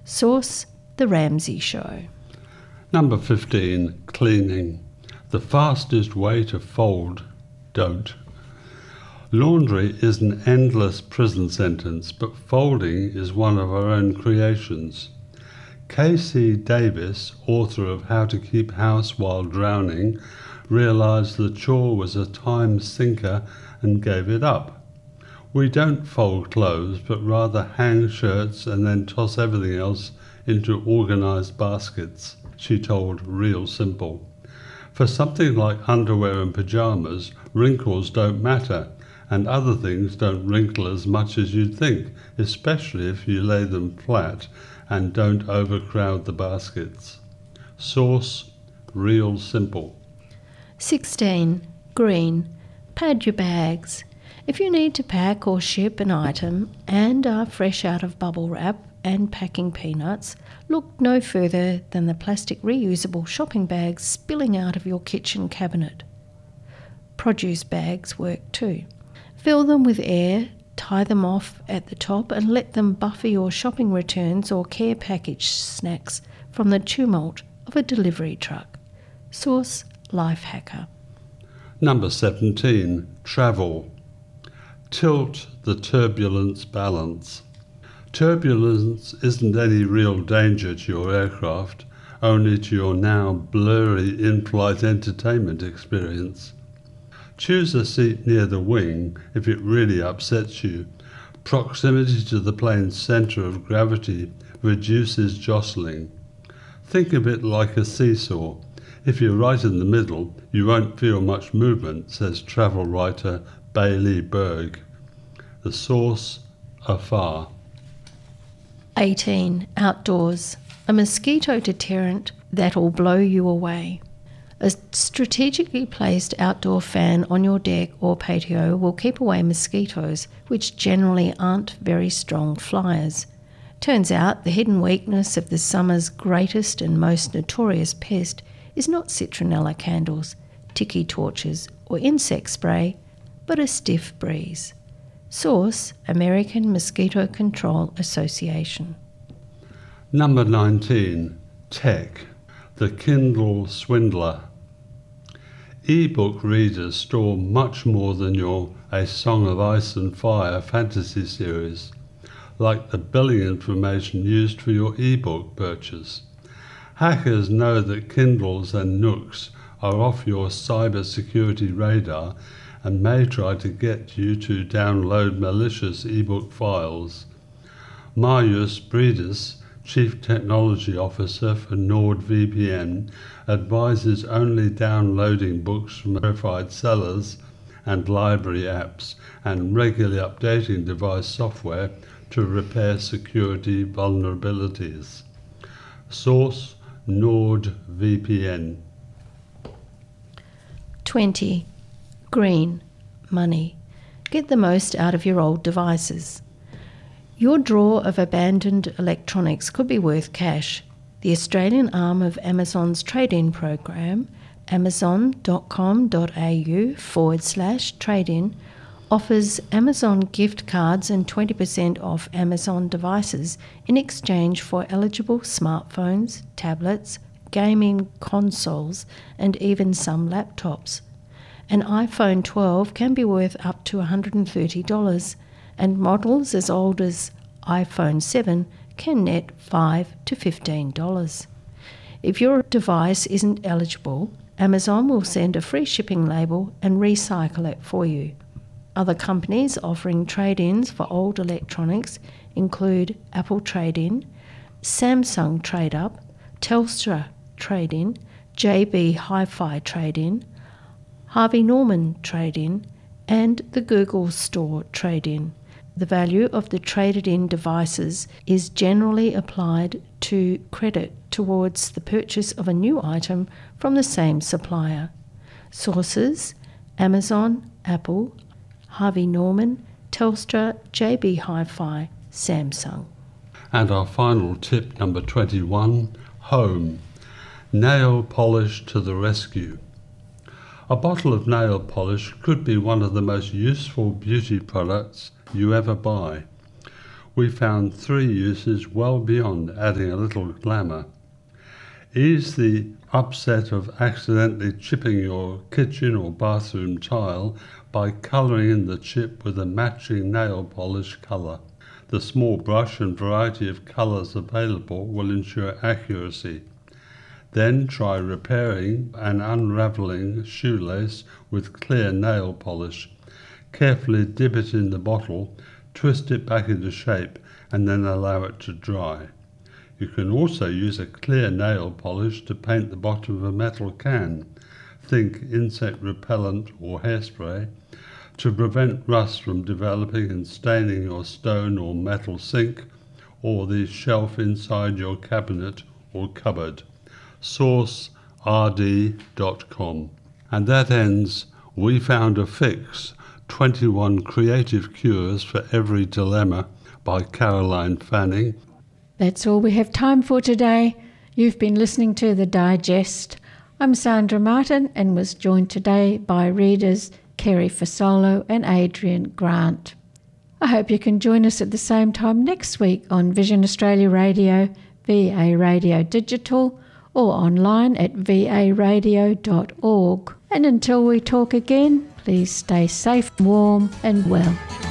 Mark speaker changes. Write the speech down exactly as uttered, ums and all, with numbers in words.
Speaker 1: Source: The Ramsay Show.
Speaker 2: Number fifteen, cleaning. The fastest way to fold, don't. Laundry is an endless prison sentence, but folding is one of our own creations. K C Davis, author of How to Keep House While Drowning, realized the chore was a time sinker and gave it up. We don't fold clothes, but rather hang shirts and then toss everything else into organized baskets, she told Real Simple. For something like underwear and pajamas, wrinkles don't matter, and other things don't wrinkle as much as you'd think, especially if you lay them flat and don't overcrowd the baskets. Source: Real Simple.
Speaker 1: sixteen. Green. Pad your bags. If you need to pack or ship an item and are fresh out of bubble wrap and packing peanuts, look no further than the plastic reusable shopping bags spilling out of your kitchen cabinet. Produce bags work too. Fill them with air, tie them off at the top and let them buffer your shopping returns or care package snacks from the tumult of a delivery truck. Source: Lifehacker.
Speaker 2: Number seventeen, travel. Tilt the turbulence balance. Turbulence isn't any real danger to your aircraft, only to your now blurry in-flight entertainment experience. Choose a seat near the wing if it really upsets you. Proximity to the plane's centre of gravity reduces jostling. Think of it like a seesaw. If you're right in the middle, you won't feel much movement, says travel writer Bailey Berg. The source: Afar.
Speaker 1: eighteen. Outdoors. A mosquito deterrent that'll blow you away. A strategically placed outdoor fan on your deck or patio will keep away mosquitoes, which generally aren't very strong flyers. Turns out the hidden weakness of the summer's greatest and most notorious pest is not citronella candles, tiki torches or insect spray, but a stiff breeze. Source: American Mosquito Control Association.
Speaker 2: Number nineteen, tech. The Kindle Swindler. E-book readers store much more than your A Song of Ice and Fire fantasy series, like the billing information used for your e-book purchase. Hackers know that Kindles and Nooks are off your cybersecurity radar and may try to get you to download malicious e-book files. Marius Bredis, Chief Technology Officer for NordVPN, advises only downloading books from verified sellers and library apps and regularly updating device software to repair security vulnerabilities. Source: NordVPN.
Speaker 1: twenty. Green. Money. Get the most out of your old devices. Your drawer of abandoned electronics could be worth cash. The Australian arm of Amazon's trade-in program, amazon.com.au forward slash trade-in, offers Amazon gift cards and twenty percent off Amazon devices in exchange for eligible smartphones, tablets, gaming consoles, and even some laptops. An iPhone twelve can be worth up to one hundred thirty dollars, and models as old as iPhone seven can net five to fifteen dollars. If your device isn't eligible, Amazon will send a free shipping label and recycle it for you. Other companies offering trade-ins for old electronics include Apple Trade-In, Samsung Trade-Up, Telstra Trade-In, J B Hi-Fi Trade-In, Harvey Norman Trade-In, and the Google Store Trade-In. The value of the traded-in devices is generally applied to credit towards the purchase of a new item from the same supplier. Sources: Amazon, Apple, Harvey Norman, Telstra, J B Hi-Fi, Samsung.
Speaker 2: And our final tip, number twenty-one, home. Nail polish to the rescue. A bottle of nail polish could be one of the most useful beauty products you ever buy. we found three uses well beyond adding a little glamour. Ease the upset of accidentally chipping your kitchen or bathroom tile by colouring in the chip with a matching nail polish colour. The small brush and variety of colours available will ensure accuracy. Then try repairing and unravelling shoelace with clear nail polish. Carefully dip it in the bottle, twist it back into shape, and then allow it to dry. You can also use a clear nail polish to paint the bottom of a metal can, think insect repellent or hairspray, to prevent rust from developing and staining your stone or metal sink or the shelf inside your cabinet or cupboard. Source r d dot com. And that ends We Found a Fix, twenty-one Creative Cures for Every Dilemma by Caroline Fanning.
Speaker 1: That's all we have time for today. You've been listening to The Digest. I'm Sandra Martin and was joined today by readers Kerry Fasolo and Adrian Grant. I hope you can join us at the same time next week on Vision Australia Radio, V A Radio Digital, or online at v a radio dot org. And until we talk again, please stay safe, warm and well.